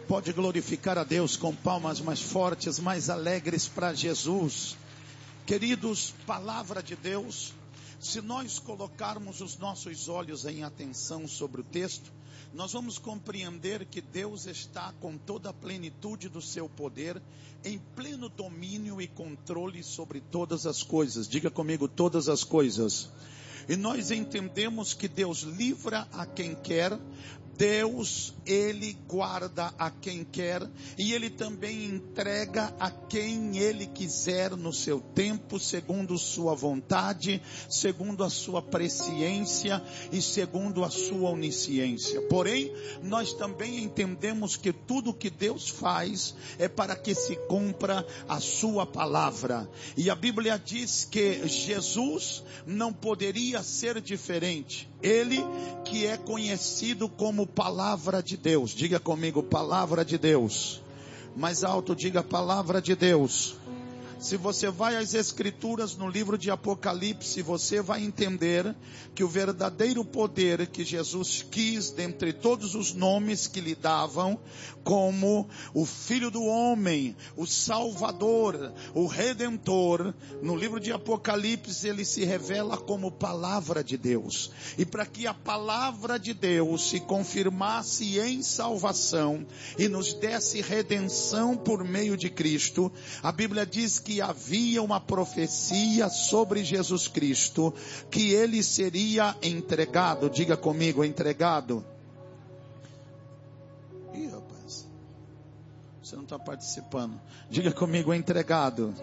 Pode glorificar a Deus com palmas mais fortes, mais alegres para Jesus. Queridos, palavra de Deus, se nós colocarmos os nossos olhos em atenção sobre o texto, nós vamos compreender que Deus está com toda a plenitude do seu poder, em pleno domínio e controle sobre todas as coisas. Diga comigo, todas as coisas. E nós entendemos que Deus livra a quem quer, Deus, Ele guarda a quem quer, e Ele também entrega a quem Ele quiser no seu tempo, segundo sua vontade, segundo a sua presciência e segundo a sua onisciência. Porém, nós também entendemos que tudo que Deus faz é para que se cumpra a sua palavra. E a Bíblia diz que Jesus não poderia ser diferente. Ele que é conhecido como palavra de Deus. Diga comigo, palavra de Deus. Mais alto, diga palavra de Deus. Se você vai às Escrituras no livro de Apocalipse, você vai entender que o verdadeiro poder que Jesus quis, dentre todos os nomes que lhe davam, como o Filho do Homem, o Salvador, o Redentor, no livro de Apocalipse ele se revela como palavra de Deus. E para que a palavra de Deus se confirmasse em salvação e nos desse redenção por meio de Cristo, a Bíblia diz que havia uma profecia sobre Jesus Cristo, que ele seria entregado. Diga comigo, entregado. Ih, rapaz, você não está participando. Diga comigo, entregado.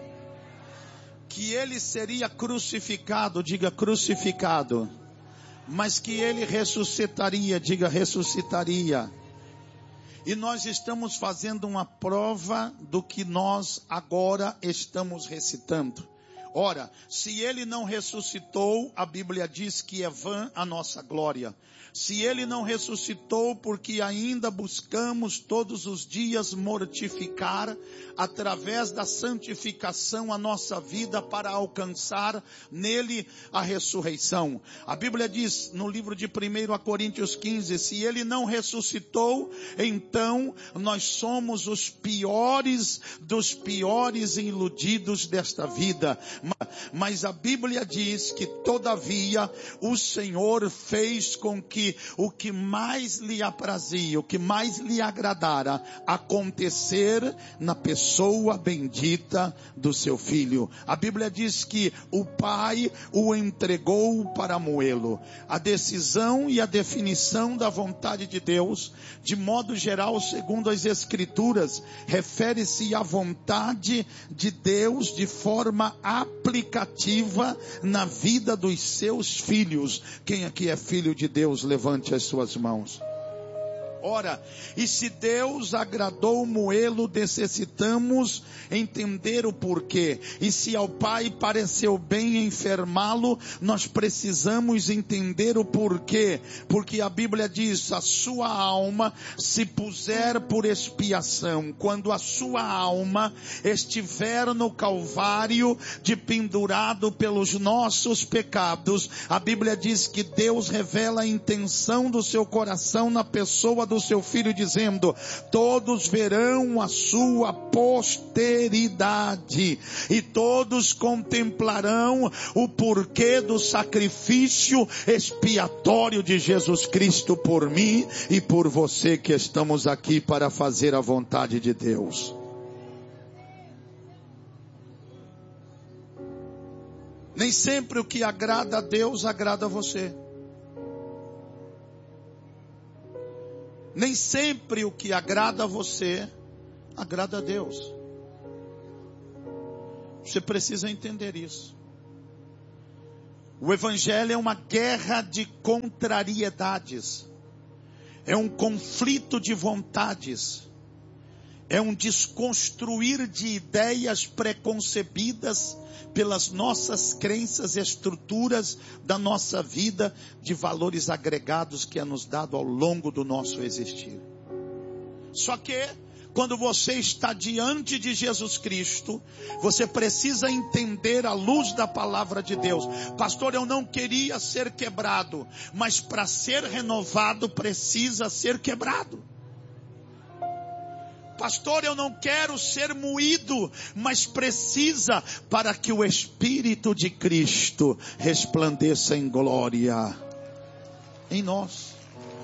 Que ele seria crucificado. Diga crucificado. Mas que ele ressuscitaria. Diga ressuscitaria. E nós estamos fazendo uma prova do que nós agora estamos recitando. Ora, se ele não ressuscitou, a Bíblia diz que é vã a nossa glória. Se ele não ressuscitou, porque ainda buscamos todos os dias mortificar, através da santificação, a nossa vida para alcançar nele a ressurreição. A Bíblia diz no livro de 1 Coríntios 15, se ele não ressuscitou, então nós somos os piores dos piores iludidos desta vida. Mas a Bíblia diz que todavia o Senhor fez com que o que mais lhe aprazia, o que mais lhe agradara, acontecer na pessoa bendita do seu Filho. A Bíblia diz que o Pai o entregou para moê-lo. A decisão e a definição da vontade de Deus, de modo geral, segundo as Escrituras, refere-se à vontade de Deus de forma aplicativa na vida dos seus filhos. Quem aqui é filho de Deus, levante as suas mãos. Ora, e se Deus agradou moê-lo, necessitamos entender o porquê. E se ao Pai pareceu bem enfermá-lo, nós precisamos entender o porquê. Porque a Bíblia diz, a sua alma se puser por expiação. Quando a sua alma estiver no Calvário, de pendurado pelos nossos pecados, a Bíblia diz que Deus revela a intenção do seu coração na pessoa do seu Filho, dizendo, todos verão a sua posteridade e todos contemplarão o porquê do sacrifício expiatório de Jesus Cristo por mim e por você que estamos aqui para fazer a vontade de Deus. Nem sempre o que agrada a Deus agrada a você. Nem sempre o que agrada a você, agrada a Deus. Você precisa entender isso. O Evangelho é uma guerra de contrariedades. É um conflito de vontades. É um desconstruir de ideias preconcebidas pelas nossas crenças e estruturas da nossa vida, de valores agregados que é nos dado ao longo do nosso existir. Só que, quando você está diante de Jesus Cristo, você precisa entender a luz da palavra de Deus. Pastor, eu não queria ser quebrado, mas para ser renovado precisa ser quebrado. Pastor, eu não quero ser moído, mas precisa para que o Espírito de Cristo resplandeça em glória em nós.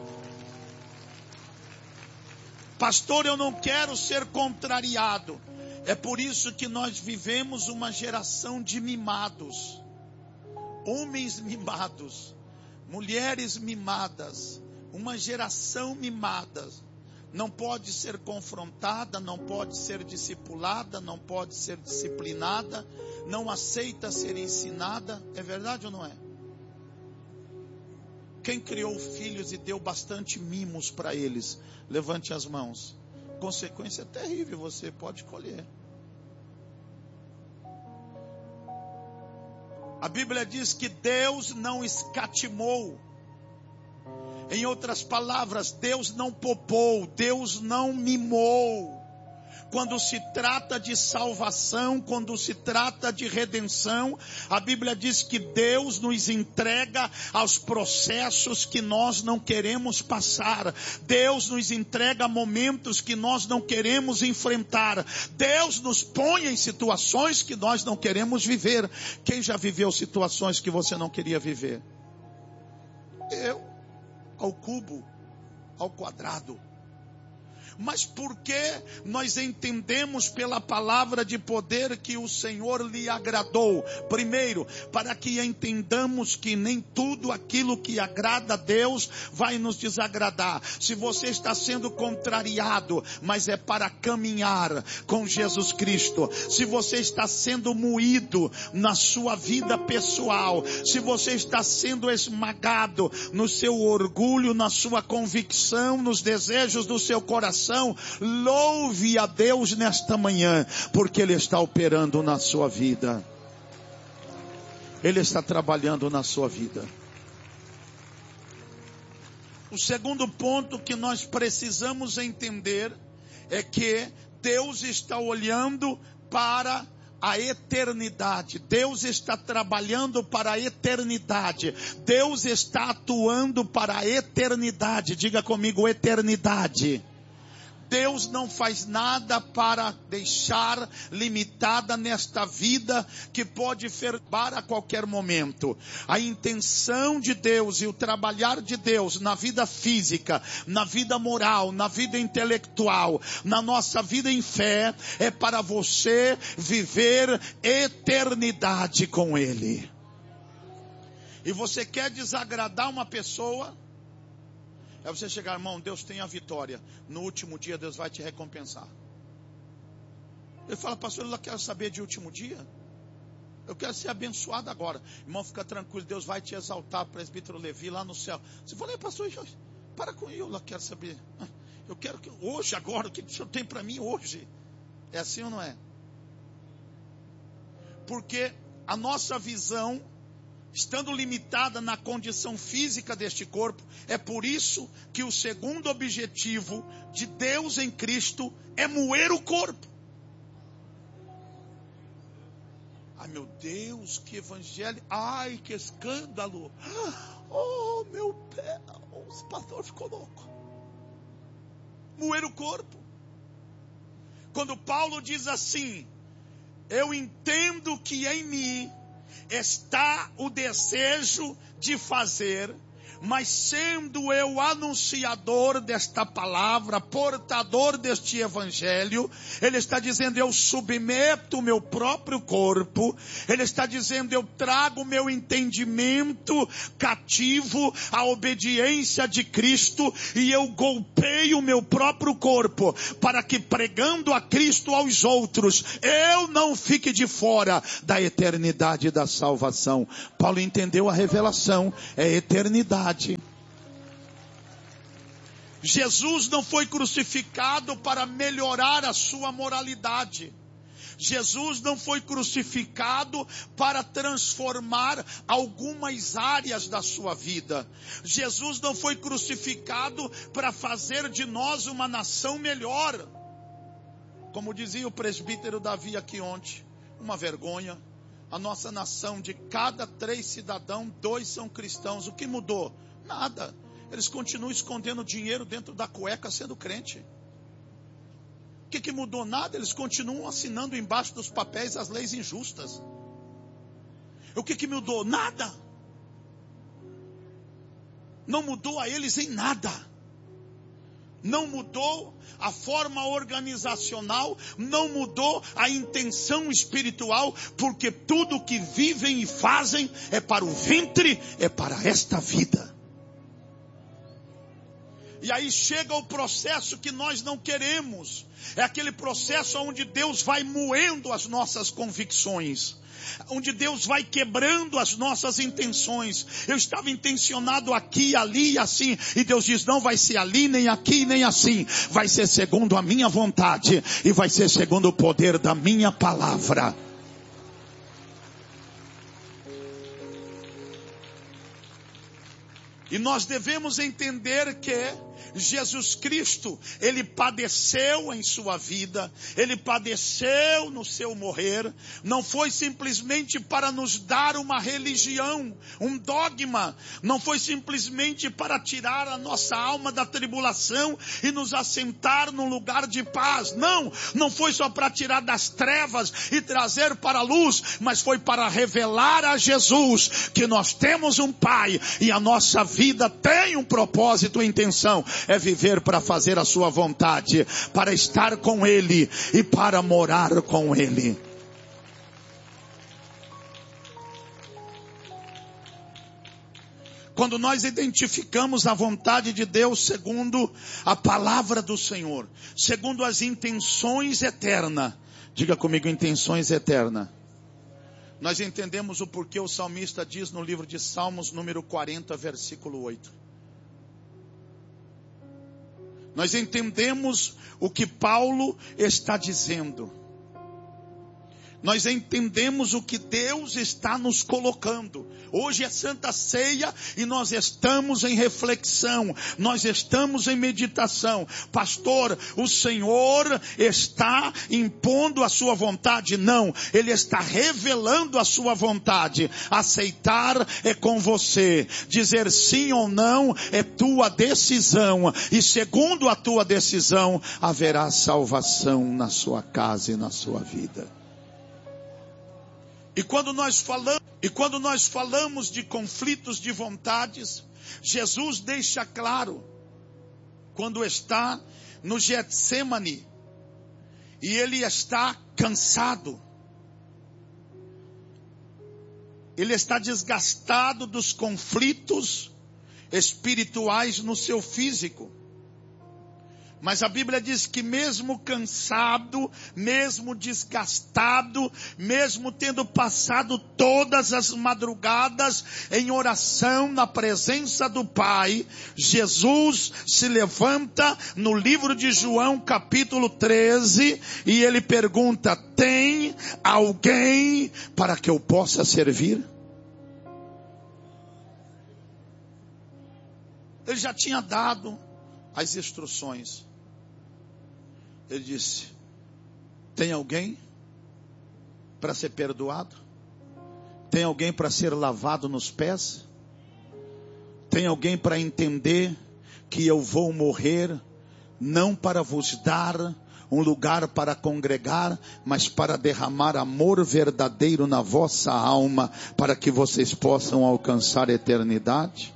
Pastor, eu não quero ser contrariado. É por isso que nós vivemos uma geração de mimados. Homens mimados, mulheres mimadas, uma geração mimada. Não pode ser confrontada, não pode ser discipulada, não pode ser disciplinada, não aceita ser ensinada. É verdade ou não é? Quem criou filhos e deu bastante mimos para eles? Levante as mãos. Consequência terrível, você pode colher. A Bíblia diz que Deus não escatimou. Em outras palavras, Deus não poupou, Deus não mimou. Quando se trata de salvação, quando se trata de redenção, a Bíblia diz que Deus nos entrega aos processos que nós não queremos passar. Deus nos entrega momentos que nós não queremos enfrentar. Deus nos põe em situações que nós não queremos viver. Quem já viveu situações que você não queria viver? Eu, ao cubo, ao quadrado. Mas porque nós entendemos pela palavra de poder que o Senhor lhe agradou? Primeiro, para que entendamos que nem tudo aquilo que agrada a Deus vai nos desagradar. Se você está sendo contrariado, mas é para caminhar com Jesus Cristo. Se você está sendo moído na sua vida pessoal, se você está sendo esmagado no seu orgulho, na sua convicção, nos desejos do seu coração, louve a Deus nesta manhã, porque Ele está operando na sua vida. Ele está trabalhando na sua vida. O segundo ponto que nós precisamos entender é que Deus está olhando para a eternidade. Deus está trabalhando para a eternidade. Deus está atuando para a eternidade. Diga comigo, eternidade. Deus não faz nada para deixar limitada nesta vida que pode fervar a qualquer momento. A intenção de Deus e o trabalhar de Deus na vida física, na vida moral, na vida intelectual, na nossa vida em fé, é para você viver eternidade com Ele. E você quer desagradar uma pessoa? É você chegar, irmão, Deus tem a vitória. No último dia Deus vai te recompensar. Ele fala, pastor, eu não quero saber de último dia. Eu quero ser abençoado agora. Irmão, fica tranquilo, Deus vai te exaltar, presbítero Levi, lá no céu. Você fala, pastor, para com isso, eu não quero saber. Eu quero que hoje, agora, o que o senhor tem para mim hoje? É assim ou não é? Porque a nossa visão, estando limitada na condição física deste corpo, é por isso que o segundo objetivo de Deus em Cristo é moer o corpo. Ai meu Deus, que evangelho, ai que escândalo, oh meu Deus, o pastor ficou louco. Moer o corpo. Quando Paulo diz assim, eu entendo que em mim está o desejo de fazer, mas sendo eu anunciador desta palavra, portador deste evangelho, ele está dizendo, eu submeto o meu próprio corpo, ele está dizendo, eu trago o meu entendimento cativo à obediência de Cristo, e eu golpeio o meu próprio corpo, para que pregando a Cristo aos outros, eu não fique de fora da eternidade da salvação. Paulo entendeu a revelação, é eternidade. Jesus não foi crucificado para melhorar a sua moralidade. Jesus não foi crucificado para transformar algumas áreas da sua vida. Jesus não foi crucificado para fazer de nós uma nação melhor. Como dizia o presbítero Davi aqui ontem, uma vergonha. A nossa nação, de cada 3 cidadãos, 2 são cristãos. O que mudou? Nada. Eles continuam escondendo dinheiro dentro da cueca sendo crente. O que mudou? Nada, eles continuam assinando embaixo dos papéis as leis injustas. O que mudou? Nada. Não mudou a eles em nada. Não mudou a forma organizacional, não mudou a intenção espiritual, porque tudo que vivem e fazem é para o ventre, é para esta vida. E aí chega o processo que nós não queremos. É aquele processo onde Deus vai moendo as nossas convicções, onde Deus vai quebrando as nossas intenções. Eu estava intencionado aqui, ali e assim, e Deus diz, não vai ser ali, nem aqui, nem assim. Vai ser segundo a minha vontade, e vai ser segundo o poder da minha palavra. E nós devemos entender que Jesus Cristo, Ele padeceu em sua vida, Ele padeceu no seu morrer, não foi simplesmente para nos dar uma religião, um dogma, não foi simplesmente para tirar a nossa alma da tribulação e nos assentar num lugar de paz, não foi só para tirar das trevas e trazer para a luz, mas foi para revelar a Jesus que nós temos um Pai e a nossa vida tem um propósito e intenção, é viver para fazer a sua vontade, para estar com Ele e para morar com Ele. Quando nós identificamos a vontade de Deus segundo a palavra do Senhor, segundo as intenções eternas, diga comigo, intenções eternas. Nós entendemos o porquê o salmista diz no livro de Salmos, número 40, versículo 8. Nós entendemos o que Paulo está dizendo. Nós entendemos o que Deus está nos colocando. Hoje é Santa Ceia e nós estamos em reflexão. Nós estamos em meditação. Pastor, o Senhor está impondo a sua vontade? Não, Ele está revelando a sua vontade. Aceitar é com você. Dizer sim ou não é tua decisão. E segundo a tua decisão, haverá salvação na sua casa e na sua vida. E quando nós falamos de conflitos de vontades, Jesus deixa claro, quando está no Getsemane, e ele está cansado, ele está desgastado dos conflitos espirituais no seu físico. Mas a Bíblia diz que mesmo cansado, mesmo desgastado, mesmo tendo passado todas as madrugadas em oração na presença do Pai, Jesus se levanta no livro de João capítulo 13 e ele pergunta, tem alguém para que eu possa servir? Ele já tinha dado as instruções. Ele disse, tem alguém para ser perdoado? Tem alguém para ser lavado nos pés? Tem alguém para entender que eu vou morrer, não para vos dar um lugar para congregar, mas para derramar amor verdadeiro na vossa alma, para que vocês possam alcançar a eternidade?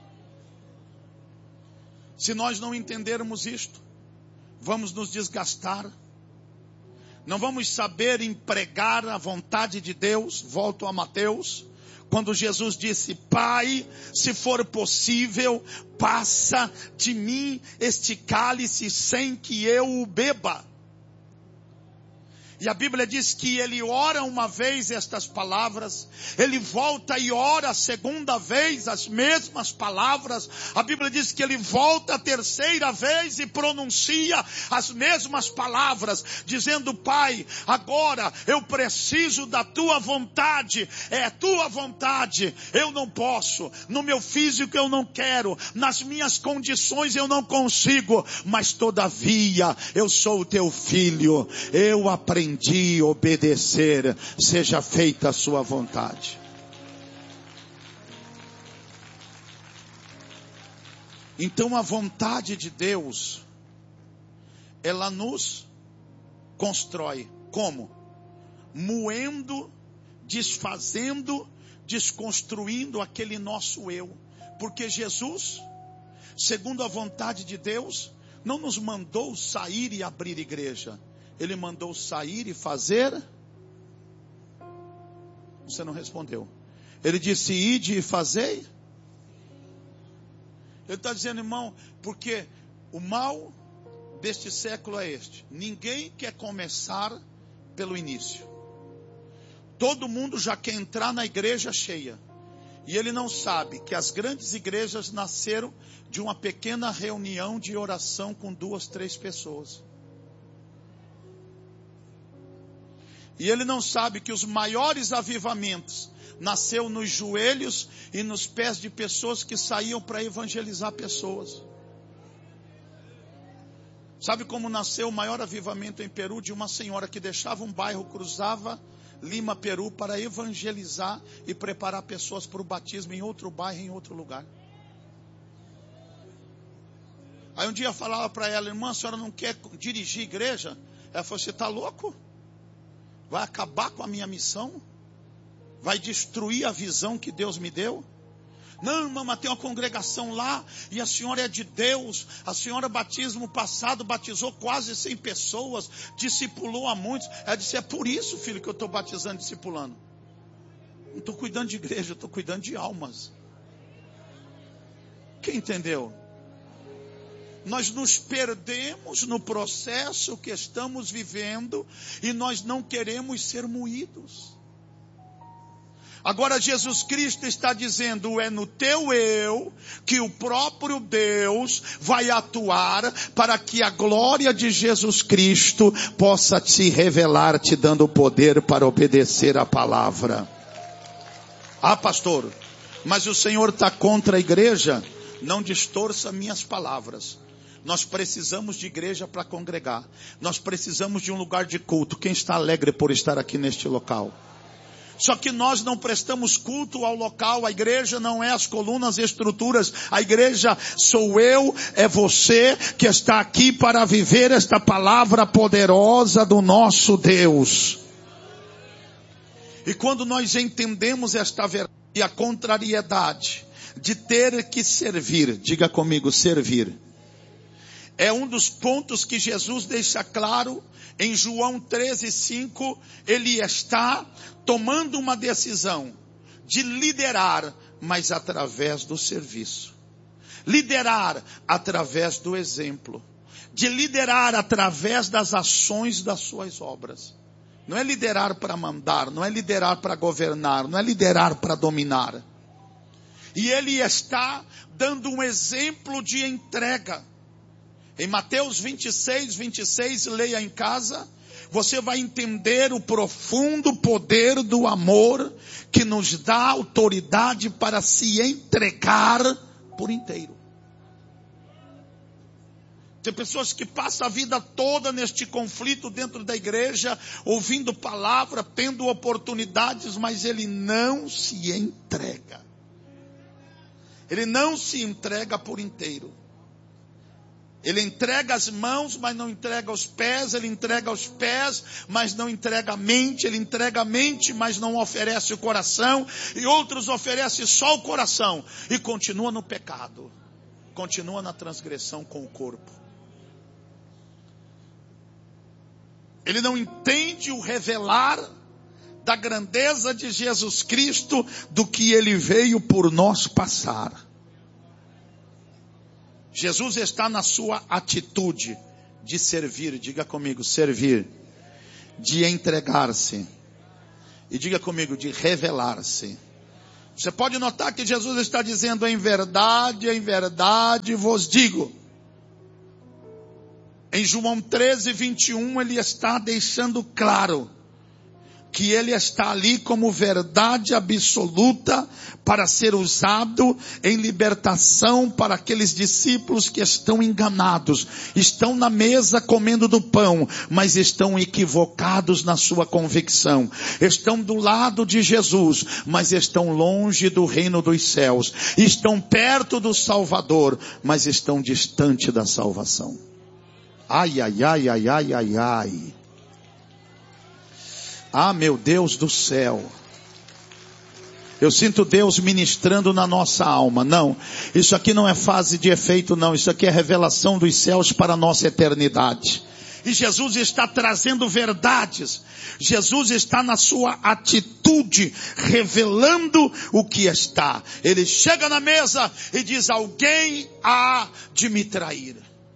Se nós não entendermos isto, vamos nos desgastar, não vamos saber empregar a vontade de Deus. Volto a Mateus, quando Jesus disse, Pai, se for possível, passa de mim este cálice sem que eu o beba. E a Bíblia diz que ele ora uma vez estas palavras, ele volta e ora a segunda vez as mesmas palavras. A Bíblia diz que ele volta a terceira vez e pronuncia as mesmas palavras, dizendo, Pai, agora eu preciso da tua vontade, é tua vontade, eu não posso, no meu físico eu não quero, nas minhas condições eu não consigo, mas todavia eu sou o teu filho, eu aprendi a obedecer, seja feita a sua vontade. Então a vontade de Deus, ela nos constrói. Como? Moendo, desfazendo, desconstruindo aquele nosso eu. Porque Jesus, segundo a vontade de Deus, não nos mandou sair e abrir igreja. Ele mandou sair e fazer. Você não respondeu. Ele disse: ide e fazei. Ele está dizendo, irmão, porque o mal deste século é este: ninguém quer começar pelo início. Todo mundo já quer entrar na igreja cheia. E ele não sabe que as grandes igrejas nasceram de uma pequena reunião de oração com 2, 3 pessoas. E ele não sabe que os maiores avivamentos nasceu nos joelhos e nos pés de pessoas que saíam para evangelizar pessoas. Sabe como nasceu o maior avivamento em Peru? De uma senhora que deixava um bairro, cruzava Lima, Peru, para evangelizar e preparar pessoas para o batismo em outro bairro, em outro lugar. Aí um dia eu falava para ela: irmã, a senhora não quer dirigir igreja? Ela falou: você está louco? Vai acabar com a minha missão? Vai destruir a visão que Deus me deu? Não, irmã, mas tem uma congregação lá e a senhora é de Deus. A senhora, batismo passado, batizou quase 100 pessoas, discipulou a muitos. Ela disse: é por isso, filho, que eu estou batizando, discipulando. Não estou cuidando de igreja, eu estou cuidando de almas. Quem entendeu? Nós nos perdemos no processo que estamos vivendo e nós não queremos ser moídos. Agora Jesus Cristo está dizendo: é no teu eu que o próprio Deus vai atuar para que a glória de Jesus Cristo possa te revelar, te dando poder para obedecer a palavra. Ah, pastor, mas o Senhor está contra a igreja? Não distorça minhas palavras. Nós precisamos de igreja para congregar. Nós precisamos de um lugar de culto. Quem está alegre por estar aqui neste local? Só que nós não prestamos culto ao local. A igreja não é as colunas e estruturas. A igreja sou eu, é você que está aqui para viver esta palavra poderosa do nosso Deus. E quando nós entendemos esta verdade e a contrariedade de ter que servir, diga comigo, servir, é um dos pontos que Jesus deixa claro em João 13:5. Ele está tomando uma decisão de liderar, mas através do serviço. Liderar através do exemplo. De liderar através das ações das suas obras. Não é liderar para mandar, não é liderar para governar, não é liderar para dominar. E ele está dando um exemplo de entrega. Em Mateus 26, leia em casa, você vai entender o profundo poder do amor que nos dá autoridade para se entregar por inteiro. Tem pessoas que passam a vida toda neste conflito dentro da igreja, ouvindo palavra, tendo oportunidades, mas ele não se entrega. Ele não se entrega por inteiro. Ele entrega as mãos, mas não entrega os pés. Ele entrega os pés, mas não entrega a mente. Ele entrega a mente, mas não oferece o coração. E outros oferecem só o coração. E continua no pecado. Continua na transgressão com o corpo. Ele não entende o revelar da grandeza de Jesus Cristo, do que ele veio por nós passar. Jesus está na sua atitude de servir, diga comigo, servir, de entregar-se, e diga comigo, de revelar-se. Você pode notar que Jesus está dizendo: em verdade vos digo. Em João 13:21 ele está deixando claro que ele está ali como verdade absoluta para ser usado em libertação para aqueles discípulos que estão enganados, estão na mesa comendo do pão, mas estão equivocados na sua convicção, estão do lado de Jesus, mas estão longe do reino dos céus, estão perto do Salvador, mas estão distante da salvação. Ai, ai, ai, ai, ai, ai, ai. Ah, meu Deus do céu. Eu sinto Deus ministrando na nossa alma. Não, isso aqui não é fase de efeito, não. Isso aqui é revelação dos céus para a nossa eternidade. E Jesus está trazendo verdades. Jesus está na sua atitude, revelando o que está. Ele chega na mesa e diz: alguém há de me trair.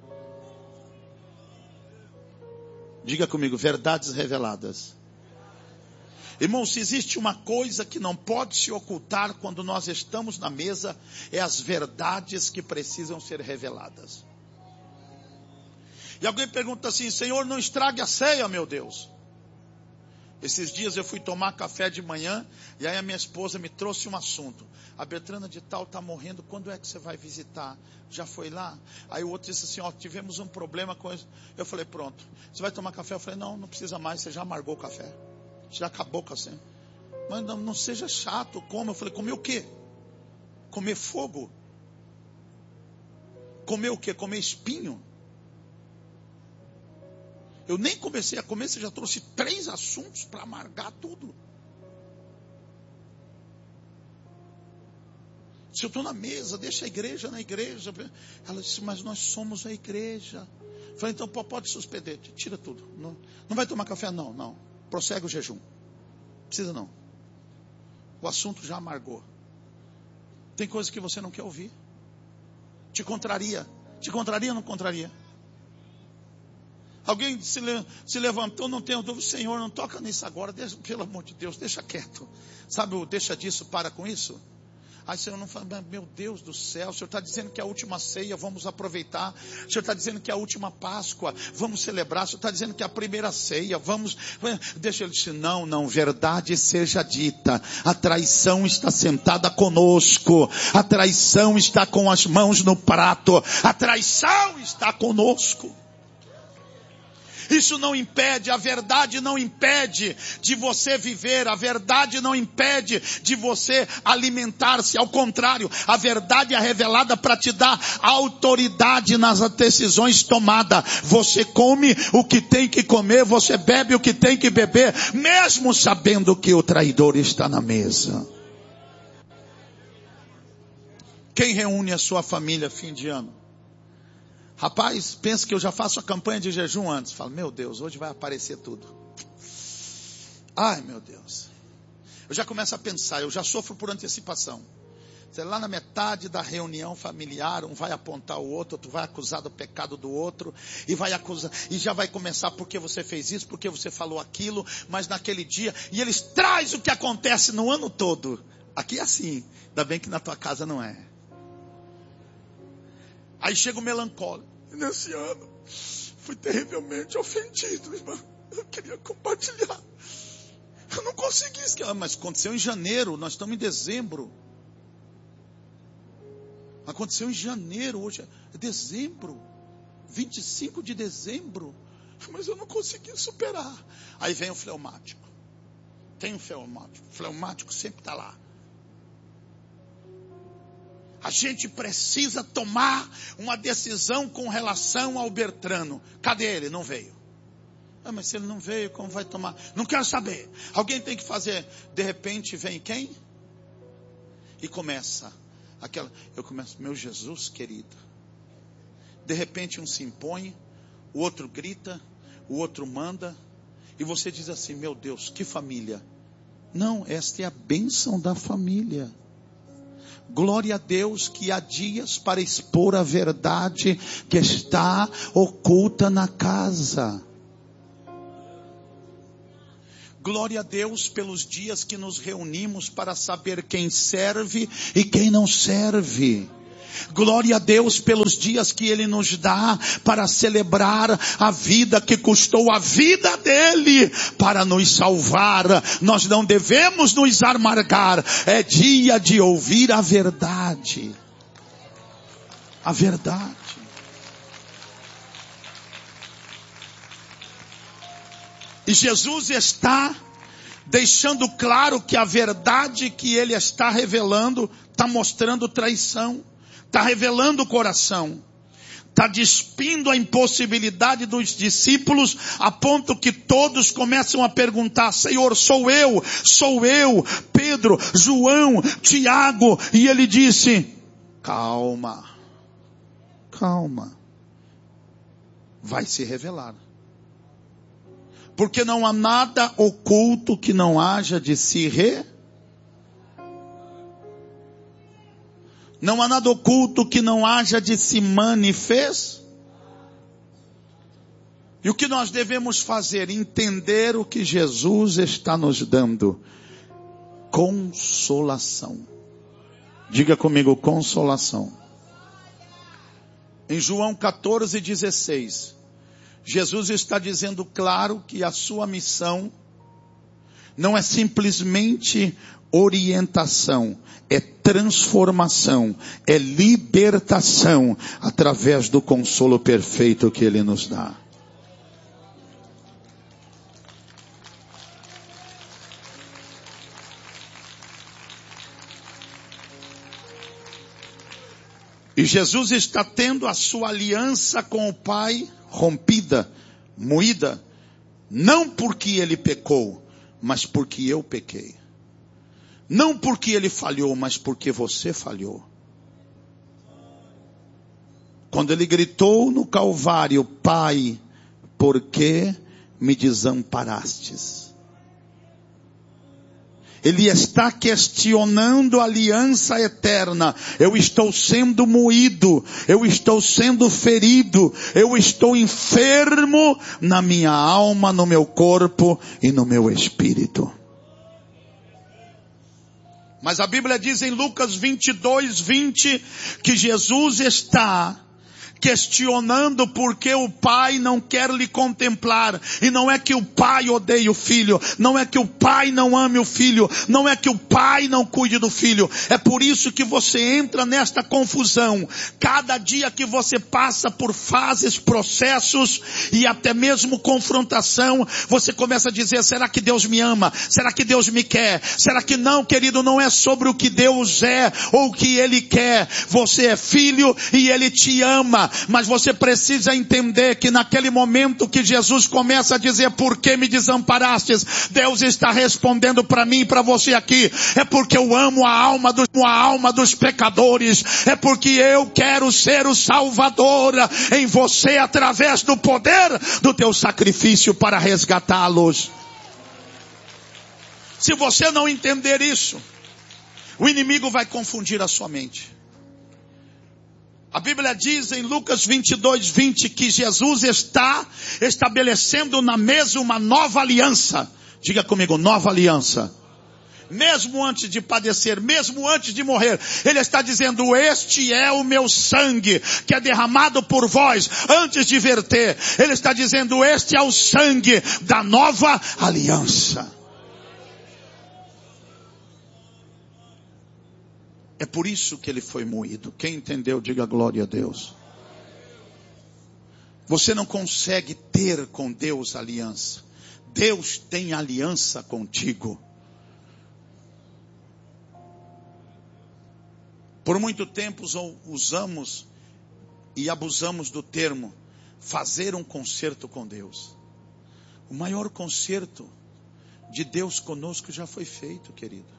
Diga comigo, verdades reveladas. Irmão, se existe uma coisa que não pode se ocultar quando nós estamos na mesa, é as verdades que precisam ser reveladas. E alguém pergunta assim: Senhor, não estrague a ceia, meu Deus. Esses dias eu fui tomar café de manhã, e aí a minha esposa me trouxe um assunto. A Bertrana de tal está morrendo, quando é que você vai visitar? Já foi lá? Aí o outro disse assim: ó, tivemos um problema com isso. Eu falei: pronto, você vai tomar café? Eu falei: não, não precisa mais, você já amargou o café. Já acabou com a cena. Mas não seja chato, coma. Eu falei: comer o quê? Comer fogo? Comer o quê? Comer espinho? Eu nem comecei a comer, você já trouxe 3 assuntos para amargar tudo. Se eu estou na mesa, deixa a igreja na igreja. Ela disse: mas nós somos a igreja. Eu falei: então pode suspender, tira tudo. Não vai tomar café? Não. Prossegue o jejum. Precisa não. O assunto já amargou. Tem coisa que você não quer ouvir. Te contraria. Te contraria ou não contraria? Alguém se levantou, não tenho dúvida: Senhor, não toca nisso agora, deixa, pelo amor de Deus, deixa quieto. Sabe o deixa disso, para com isso? Aí o Senhor não fala: meu Deus do céu, o Senhor está dizendo que é a última ceia, vamos aproveitar. O Senhor está dizendo que é a última Páscoa, vamos celebrar. O Senhor está dizendo que é a primeira ceia, vamos. Deixa ele dizer: não, verdade seja dita. A traição está sentada conosco. A traição está com as mãos no prato. A traição está conosco. Isso não impede, a verdade não impede de você viver, a verdade não impede de você alimentar-se. Ao contrário, a verdade é revelada para te dar autoridade nas decisões tomadas. Você come o que tem que comer, você bebe o que tem que beber, mesmo sabendo que o traidor está na mesa. Quem reúne a sua família fim de ano? Rapaz, pensa que eu já faço a campanha de jejum antes. Falo: meu Deus, hoje vai aparecer tudo. Ai, meu Deus. Eu já começo a pensar, eu já sofro por antecipação. Lá na metade da reunião familiar, um vai apontar o outro vai acusar do pecado do outro, e vai acusar, e já vai começar: porque você fez isso, porque você falou aquilo, mas naquele dia, e eles trazem o que acontece no ano todo. Aqui é assim, ainda bem que na tua casa não é. Aí chega o melancólico: nesse ano fui terrivelmente ofendido, irmão. Eu queria compartilhar, eu não consegui esquecer. Mas aconteceu em janeiro, nós estamos em dezembro. Aconteceu em janeiro, hoje é dezembro, 25 de dezembro. Mas eu não consegui superar. Aí vem o fleumático. Tem um fleumático. O fleumático sempre está lá. A gente precisa tomar uma decisão com relação ao Bertrano. Cadê ele? Não veio. Mas se ele não veio, como vai tomar? Não quero saber. Alguém tem que fazer. De repente vem quem? E começa aquela. Eu começo: meu Jesus querido. De repente um se impõe, o outro grita, o outro manda, e você diz assim: meu Deus, que família. Não, esta é a bênção da família. Glória a Deus que há dias para expor a verdade que está oculta na casa. Glória a Deus pelos dias que nos reunimos para saber quem serve e quem não serve. Glória a Deus pelos dias que Ele nos dá para celebrar a vida que custou a vida dEle para nos salvar. Nós não devemos nos amargar. É dia de ouvir a verdade. A verdade. E Jesus está deixando claro que a verdade que Ele está revelando está mostrando traição. Está revelando o coração. está despindo a impossibilidade dos discípulos, a ponto que todos começam a perguntar: Senhor, sou eu, Pedro, João, Tiago. E ele disse: calma, vai se revelar. Porque não há nada oculto que não haja de se Não há nada oculto que não haja de se manifestar. E o que nós devemos fazer? Entender o que Jesus está nos dando. Consolação. Diga comigo, consolação. Em João 14:16, Jesus está dizendo claro que a sua missão não é simplesmente orientação, é transformação, é libertação através do consolo perfeito que Ele nos dá. E Jesus está tendo a sua aliança com o Pai rompida, moída, não porque Ele pecou, mas porque eu pequei. Não porque Ele falhou, mas porque você falhou. Quando Ele gritou no Calvário: Pai, por que me desamparastes? Ele está questionando a aliança eterna. Eu estou sendo moído, eu estou sendo ferido, eu estou enfermo na minha alma, no meu corpo e no meu espírito. Mas a Bíblia diz em Lucas 22:20 que Jesus está questionando porque o Pai não quer lhe contemplar. E não é que o Pai odeie o Filho, não é que o Pai não ame o Filho, não é que o Pai não cuide do Filho. É por isso que você entra nesta confusão. Cada dia que você passa por fases, processos e até mesmo confrontação, você começa a dizer: será que Deus me ama? Será que Deus me quer? Será que não, querido? Não é sobre o que Deus é ou o que Ele quer. Você é filho e Ele te ama. Mas você precisa entender que naquele momento que Jesus começa a dizer: por que me desamparastes? Deus está respondendo para mim e para você aqui: é porque eu amo a alma dos pecadores. É porque eu quero ser o Salvador em você através do poder do teu sacrifício para resgatá-los. Se você não entender isso, o inimigo vai confundir a sua mente. A Bíblia diz em Lucas 22:20 que Jesus está estabelecendo na mesa uma nova aliança. Diga comigo, nova aliança. Mesmo antes de padecer, mesmo antes de morrer, Ele está dizendo: este é o meu sangue que é derramado por vós antes de verter. Ele está dizendo: este é o sangue da nova aliança. É por isso que Ele foi moído. Quem entendeu, diga glória a Deus. Você não consegue ter com Deus aliança. Deus tem aliança contigo. Por muito tempo usamos e abusamos do termo fazer um concerto com Deus. O maior concerto de Deus conosco já foi feito, querido.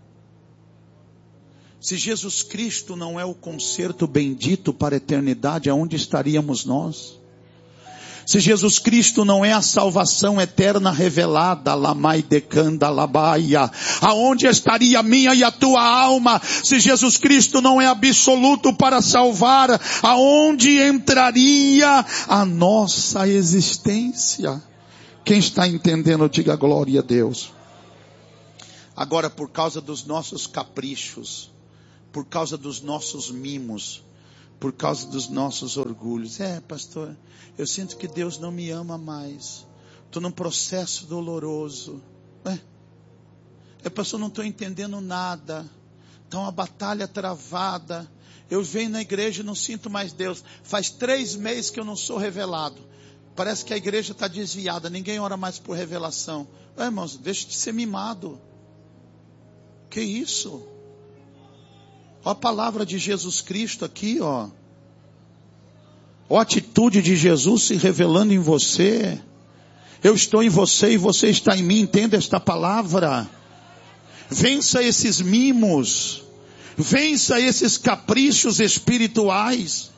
Se Jesus Cristo não é o concerto bendito para a eternidade, aonde estaríamos nós? Se Jesus Cristo não é a salvação eterna revelada, lamai decanda labaia, aonde estaria a minha e a tua alma? Se Jesus Cristo não é absoluto para salvar, aonde entraria a nossa existência? Quem está entendendo, diga glória a Deus. Agora, por causa dos nossos caprichos, por causa dos nossos mimos, por causa dos nossos orgulhos: pastor, eu sinto que Deus não me ama mais. Estou num processo doloroso. Pastor, não estou entendendo nada. Está uma batalha travada. Eu venho na igreja e não sinto mais Deus. Faz 3 meses que eu não sou revelado. Parece que a igreja está desviada. Ninguém ora mais por revelação. Irmãos, deixa de ser mimado. Que isso? Olha a palavra de Jesus Cristo aqui, ó. Ó, a atitude de Jesus se revelando em você. Eu estou em você e você está em mim. Entenda esta palavra. Vença esses mimos. Vença esses caprichos espirituais.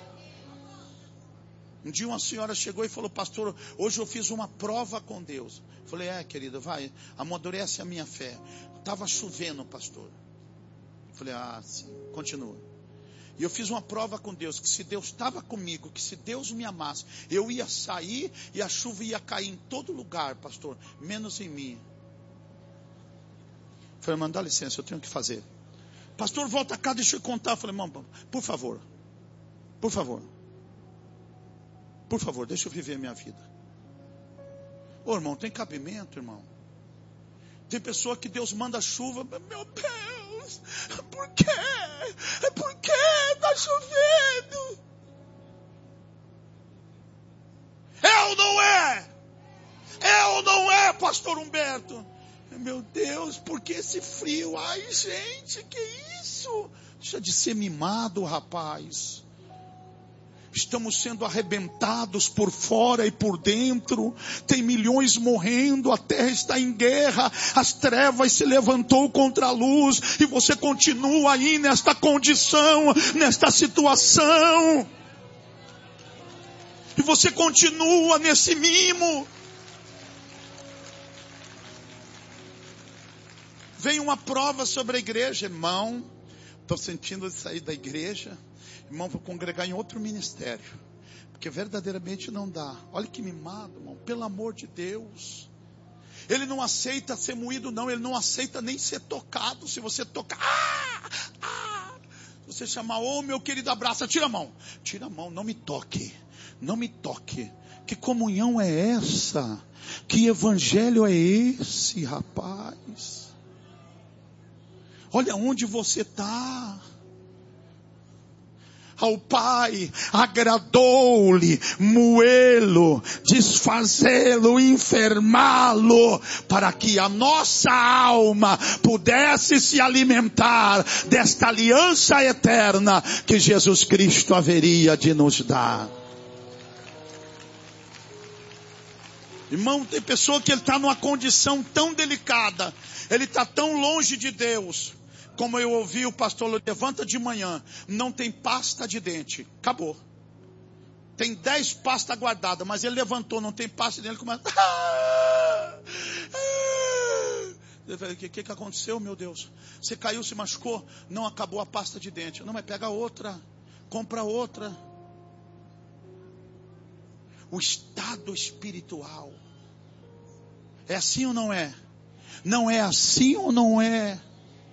Um dia uma senhora chegou e falou: pastor, hoje eu fiz uma prova com Deus. Falei: querida, vai, amadurece a minha fé. Estava chovendo, pastor. Falei: sim, continua. E eu fiz uma prova com Deus, que se Deus estava comigo, que se Deus me amasse, eu ia sair e a chuva ia cair em todo lugar, pastor, menos em mim. Falei: irmão, dá licença, eu tenho que fazer. Pastor, volta cá, deixa eu contar. Falei: irmão, por favor, deixa eu viver a minha vida. Ô irmão, tem cabimento, irmão? Tem pessoa que Deus manda chuva. Meu Deus, por quê? Por que está chovendo? Eu não é, pastor Humberto. Meu Deus, por que esse frio? Ai, gente, que isso? Deixa de ser mimado, rapaz. Estamos sendo arrebentados por fora e por dentro. Tem milhões morrendo, a terra está em guerra, as trevas se levantou contra a luz, e você continua aí nesta condição, nesta situação. E você continua nesse mimo. Vem uma prova sobre a igreja, irmão. Estou sentindo de sair da igreja. Irmão, vou congregar em outro ministério. Porque verdadeiramente não dá. Olha que mimado, irmão. Pelo amor de Deus. Ele não aceita ser moído, não. Ele não aceita nem ser tocado. Se você tocar... Se você chamar: ô meu querido, abraça. Tira a mão. Tira a mão, não me toque. Não me toque. Que comunhão é essa? Que evangelho é esse, rapaz? Olha onde você está. Ao Pai agradou-lhe moê-lo, desfazê-lo, enfermá-lo, para que a nossa alma pudesse se alimentar desta aliança eterna que Jesus Cristo haveria de nos dar. Irmão, tem pessoa que ele está numa condição tão delicada, ele está tão longe de Deus. Como eu ouvi o pastor: levanta de manhã, não tem pasta de dente. Acabou. Tem 10 pastas guardadas, mas ele levantou, não tem pasta de dente. Ele começa... O que aconteceu, meu Deus? Você caiu, se machucou? Não, acabou a pasta de dente. Não, mas pega outra. Compra outra. O estado espiritual. É assim ou não é? Não é assim ou não é?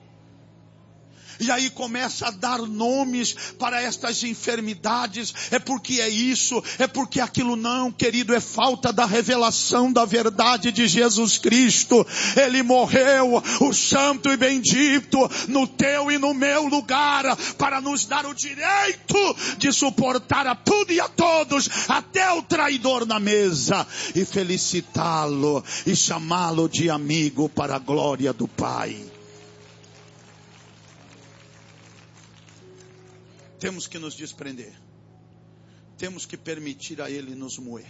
E aí começa a dar nomes para estas enfermidades. É porque é isso, é porque aquilo. Não, querido, é falta da revelação da verdade de Jesus Cristo. Ele morreu, o santo e bendito, no teu e no meu lugar, para nos dar o direito de suportar a tudo e a todos, até o traidor na mesa, e felicitá-lo e chamá-lo de amigo para a glória do Pai. Temos que nos desprender. Temos que permitir a Ele nos moer.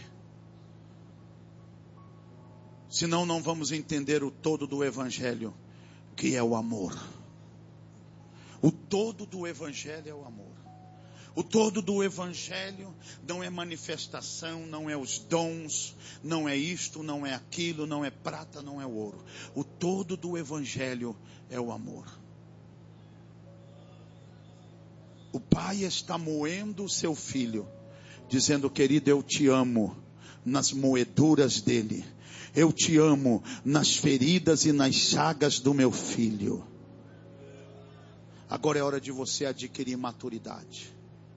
Senão não vamos entender o todo do Evangelho, que é o amor. O todo do Evangelho é o amor. O todo do Evangelho não é manifestação, não é os dons, não é isto, não é aquilo, não é prata, não é ouro. O todo do Evangelho é o amor. O pai está moendo o seu filho, dizendo: querido, eu te amo nas moeduras dele. Eu te amo nas feridas e nas chagas do meu filho. Agora é hora de você adquirir maturidade.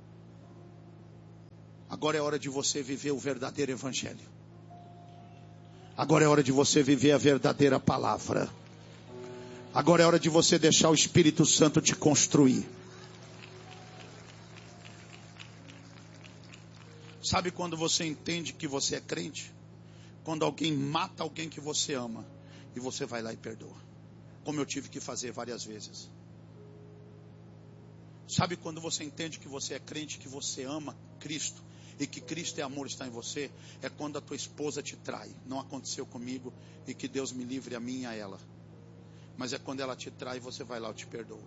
Agora é hora de você viver o verdadeiro evangelho. Agora é hora de você viver a verdadeira palavra. Agora é hora de você deixar o Espírito Santo te construir. Sabe quando você entende que você é crente? Quando alguém mata alguém que você ama e você vai lá e perdoa. Como eu tive que fazer várias vezes. Sabe quando você entende que você é crente, que você ama Cristo e que Cristo é amor está em você, é quando a tua esposa te trai. Não aconteceu comigo, e que Deus me livre a mim e a ela. Mas é quando ela te trai, você vai lá, eu te perdoo.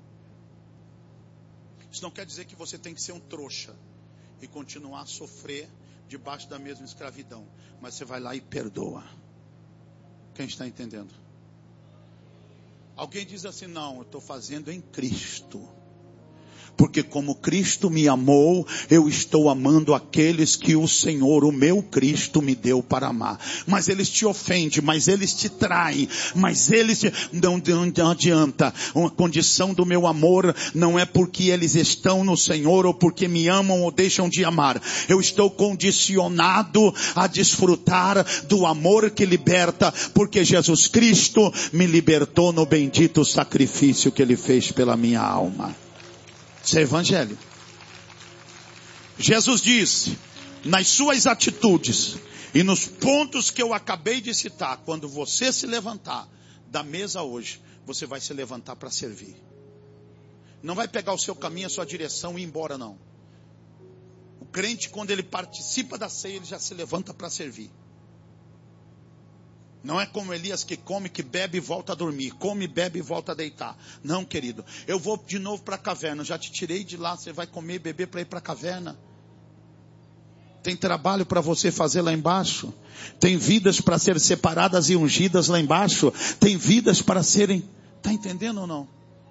Isso não quer dizer que você tem que ser um trouxa e continuar a sofrer debaixo da mesma escravidão. Mas você vai lá e perdoa. Quem está entendendo? Alguém diz assim, não, eu estou fazendo em Cristo. Porque como Cristo me amou, eu estou amando aqueles que o Senhor, o meu Cristo, me deu para amar. Mas eles te ofendem, mas eles te traem, mas eles não adianta. A condição do meu amor não é porque eles estão no Senhor ou porque me amam ou deixam de amar. Eu estou condicionado a desfrutar do amor que liberta, porque Jesus Cristo me libertou no bendito sacrifício que Ele fez pela minha alma. Isso é evangelho. Jesus disse, nas suas atitudes e nos pontos que eu acabei de citar, quando você se levantar da mesa hoje, você vai se levantar para servir. Não vai pegar o seu caminho, a sua direção e ir embora, não. O crente, quando ele participa da ceia, ele já se levanta para servir. Não é como Elias que come, que bebe e volta a dormir. Come, bebe e volta a deitar. Não, querido. Eu vou de novo para a caverna. Já te tirei de lá. Você vai comer e beber para ir para a caverna. Tem trabalho para você fazer lá embaixo. Tem vidas para ser separadas e ungidas lá embaixo. Tem vidas para serem... Está entendendo ou não?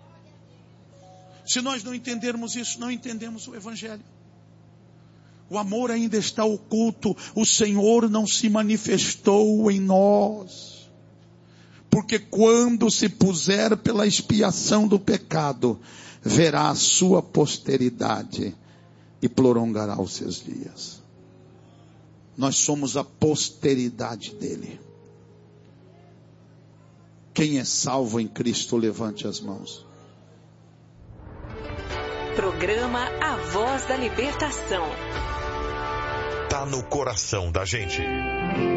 Se nós não entendermos isso, não entendemos o evangelho. O amor ainda está oculto. O Senhor não se manifestou em nós. Porque quando se puser pela expiação do pecado, verá a sua posteridade e prolongará os seus dias. Nós somos a posteridade dele. Quem é salvo em Cristo, levante as mãos. Programa A Voz da Libertação. Tá no coração da gente.